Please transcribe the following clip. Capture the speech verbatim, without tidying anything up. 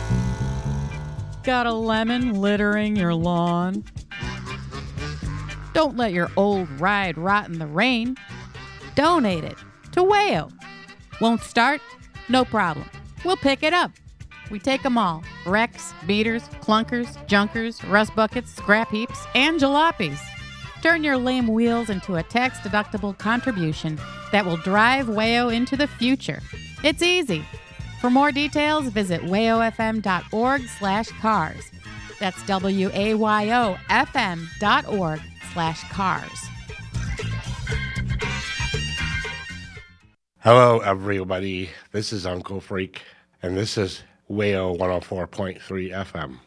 Got a lemon littering your lawn? Don't let your old ride rot in the rain. Donate it to Wayo. Won't start? No problem. We'll pick it up. We take them all. Wrecks, beaters, clunkers, junkers, rust buckets, scrap heaps, and jalopies. Turn your lame wheels into a tax-deductible contribution that will drive Wayo into the future. It's easy. For more details, visit wayofm.org slash cars. That's W-A-Y-O-F-M dot org slash cars. Hello, everybody. This is Uncle Freak, and this is Wayo one oh four point three F M.